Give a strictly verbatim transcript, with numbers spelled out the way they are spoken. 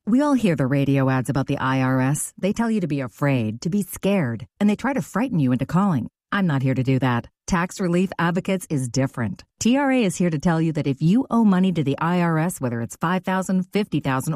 We all hear the radio ads about the I R S. They tell you to be afraid, to be scared, and they try to frighten you into calling. I'm not here to do that. Tax Relief Advocates is different. T R A is here to tell you that if you owe money to the I R S, whether it's five thousand dollars, fifty thousand dollars,